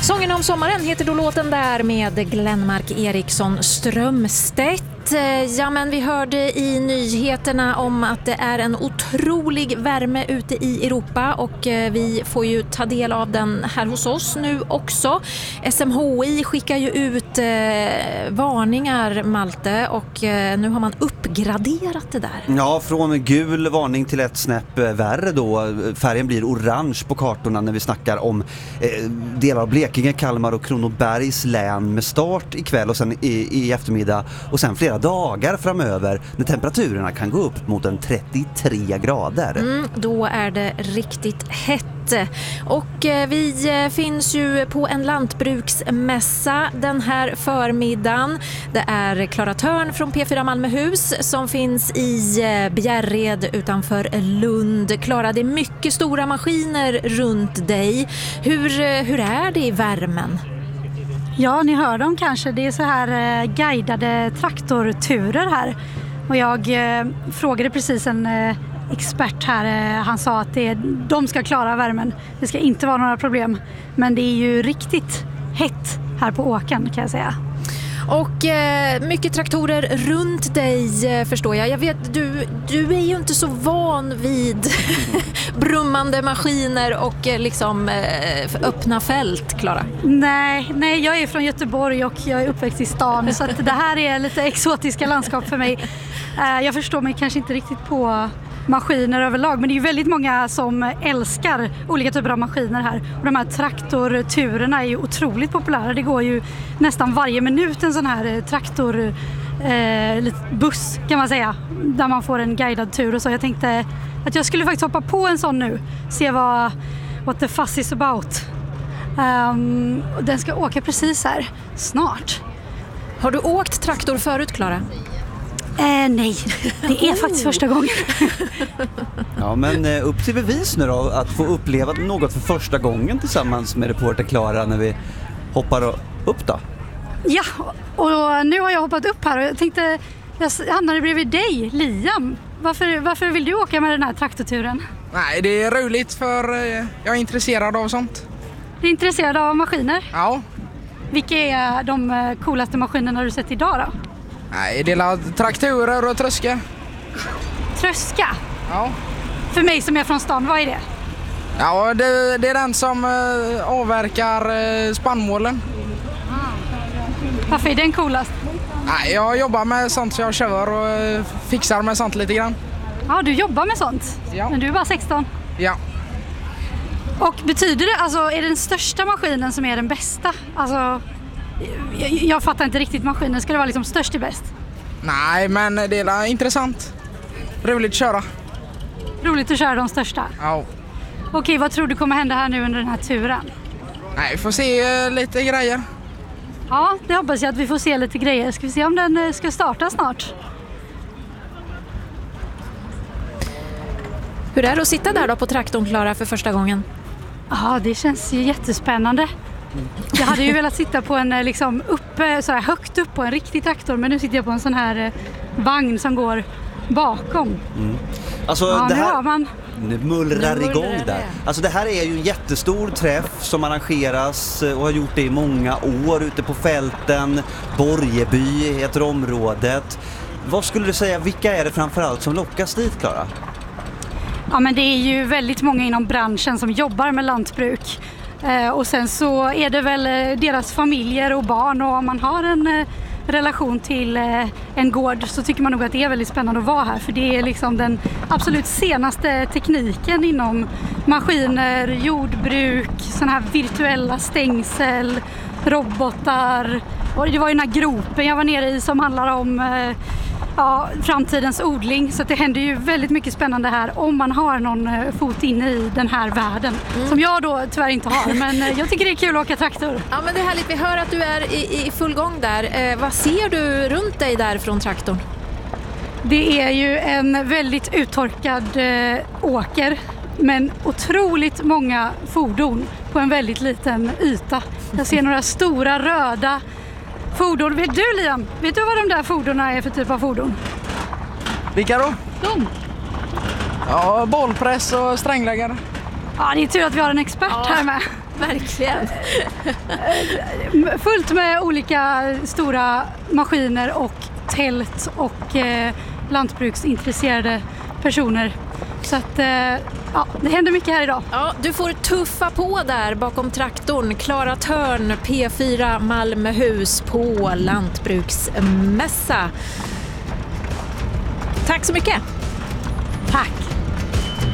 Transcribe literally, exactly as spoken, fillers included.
Sången om sommaren heter då låten där med Glenmark Eriksson Strömstedt. Ja, men vi hörde i nyheterna om att det är en otrolig värme ute i Europa och vi får ju ta del av den här hos oss nu också. S M H I skickar ju ut eh, varningar, Malte, och eh, nu har man uppgraderat det där. Ja, från gul varning till ett snäpp värre då. Färgen blir orange på kartorna när vi snackar om eh, delar av Blekinge, Kalmar och Kronobergs län med start ikväll och sen i, i eftermiddag och sen flera dagar framöver när temperaturerna kan gå upp mot en trettiotre grader. Mm, då är det riktigt hett. Och eh, vi eh, finns ju på en lantbruksmässa den här förmiddagen. Det är Klara Törn från P fyra Malmöhus som finns i eh, Bjärred utanför Lund. Klara, det är mycket stora maskiner runt dig. Hur, eh, hur är det i värmen? Ja, ni hör dem kanske. Det är så här eh, guidade traktorturer här. Och jag eh, frågade precis en eh, expert här. Eh, han sa att det, de ska klara värmen. Det ska inte vara några problem. Men det är ju riktigt hett här på åkern, kan jag säga. Och eh, mycket traktorer runt dig eh, förstår jag. Jag vet, du, du är ju inte så van vid brummande maskiner och eh, liksom eh, öppna fält, Klara. Nej, nej, jag är från Göteborg och jag är uppväxt i stan. Så att det här är lite exotiska landskap för mig. Eh, jag förstår mig kanske inte riktigt på maskiner överlag, men det är ju väldigt många som älskar olika typer av maskiner här. Och de här traktorturerna är ju otroligt populära. Det går ju nästan varje minut en sån här traktor eh, buss kan man säga, där man får en guidad tur och så. Jag tänkte att jag skulle faktiskt hoppa på en sån nu, se vad what the fuss is about. Um, och den ska åka precis här snart. Har du åkt traktor förut, Klara? Eh, nej, det är oh. faktiskt första gången. Ja, men eh, upp till bevis nu då, att få uppleva något för första gången tillsammans med reporter Klara när vi hoppar upp då. Ja, och nu har jag hoppat upp här och jag tänkte, jag hamnade bredvid dig, Liam. Varför, varför vill du åka med den här traktorturen? Nej, det är roligt för jag är intresserad av sånt. Du är intresserad av maskiner? Ja. Vilka är de coolaste maskinerna du sett idag då? Nej, det är traktorer och tröska. Tröska? Ja. För mig som är från stan, vad är det? Ja, det, det är den som uh, avverkar uh, spannmålen. Varför är den coolast? Nej, jag jobbar med sånt så jag kör och uh, fixar med sånt lite grann. Ja, du jobbar med sånt? Ja. Men du är bara sexton? Ja. Och betyder det, alltså är det den största maskinen som är den bästa? Alltså, jag, jag fattar inte riktigt maskinen. Ska det vara liksom störst i bäst? Nej, men det är intressant. Roligt att köra. Roligt att köra de största? Ja. Okej, vad tror du kommer hända här nu under den här turen? Nej, vi får se uh, lite grejer. Ja, det hoppas jag att vi får se lite grejer. Ska vi se om den uh, ska starta snart? Hur är det att sitta där då på traktorn, Klara, för första gången? Ja, det känns ju jättespännande. Jag hade ju velat sitta på en liksom uppe, så här högt upp på en riktig traktor, men nu sitter jag på en sån här vagn som går bakom. Mm. Alltså, ja, det nu här... har man... Nu mullrar igång där. Alltså det här är ju en jättestor träff som arrangeras och har gjort det i många år ute på fälten. Borgeby heter området. Vad skulle du säga, vilka är det framförallt som lockas dit, Klara? Ja, men det är ju väldigt många inom branschen som jobbar med lantbruk. Eh, och sen så är det väl deras familjer och barn, och om man har en eh, relation till eh, en gård så tycker man nog att det är väldigt spännande att vara här, för det är liksom den absolut senaste tekniken inom maskiner, jordbruk, såna här virtuella stängsel, robotar, och det var ju den här gropen jag var nere i som handlar om eh, ja, framtidens odling, så det händer ju väldigt mycket spännande här om man har någon eh, fot inne i den här världen, mm. som jag då tyvärr inte har, men eh, jag tycker det är kul att åka traktor. Ja, men det är härligt, vi hör att du är i, i full gång där. Eh, vad ser du runt dig där från traktorn? Det är ju en väldigt uttorkad eh, åker, men otroligt många fordon på en väldigt liten yta. Jag ser några stora röda fordon. Vet du, Liam? Vet du vad de där fordonen är för typ av fordon? Vilka då? De. Ja, bollpress och strängläggare. Ja, det är tur att vi har en expert Ja. här med. Verkligen. Fullt med olika stora maskiner och tält och eh, lantbruksintresserade personer. Så att eh, ja, det händer mycket här idag. Ja, du får tuffa på där bakom traktorn. Klara Törn, P fyra Malmöhus på Lantbruksmässa. Tack så mycket. Tack.